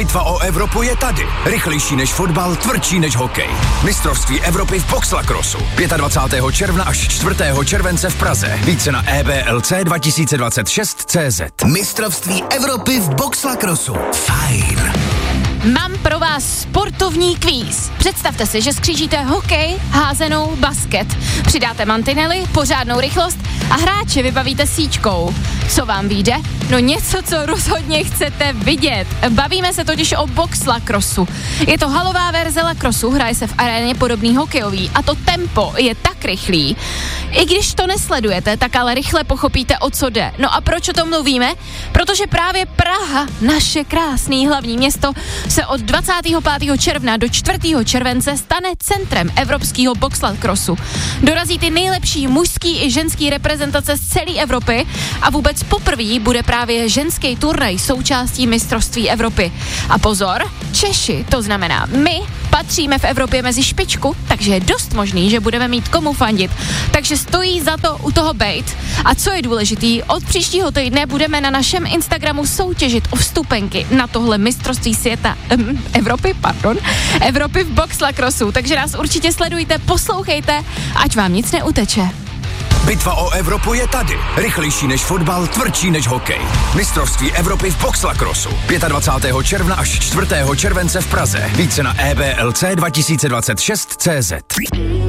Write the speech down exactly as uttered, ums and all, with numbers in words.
Bitva o Evropu je tady. Rychlejší než fotbal, tvrdší než hokej. Mistrovství Evropy v boxlacrossu. dvacátého pátého června až čtvrtého července v Praze. Více na e b l c dva tisíce dvacet šest tečka cé zet. Mistrovství Evropy v boxlacrossu. Fajn. Mám pro vás sportovní kvíz. Představte si, že skřížíte hokej, házenou, basket. Přidáte mantinely, pořádnou rychlost a hráče vybavíte síčkou. Co vám vyjde? No něco, co rozhodně chcete vidět. Bavíme se totiž o boxlacrossu. Je to halová verze lacrossu, hraje se v aréně podobný hokejový a to tempo je tak rychlý. I když to nesledujete, tak ale rychle pochopíte, o co jde. No a proč o tom mluvíme? Protože právě Praha, naše krásné hlavní město, se od dvacátého pátého června do čtvrtého července stane centrem evropského boxlacrossu. Dorazí ty nejlepší mužský i ženský reprezentace z celé Evropy a vůbec poprvé bude právě ženský turnaj součástí mistrovství Evropy. A pozor, Češi, to znamená my, patříme v Evropě mezi špičku, takže je dost možný, že budeme mít komu fandit. Takže stojí za to u toho bejt. A co je důležitý, od příštího týdne budeme na našem Instagramu soutěžit o vstupenky na tohle mistrovství světa um, Evropy, pardon, Evropy v boxlacrossu. Takže nás určitě sledujte, poslouchejte, ať vám nic neuteče. Bitva o Evropu je tady. Rychlejší než fotbal, tvrdší než hokej. Mistrovství Evropy v boxlacrossu. dvacátého pátého června až čtvrtého července v Praze. Více na e b l c dva tisíce dvacet šest tečka cé zet.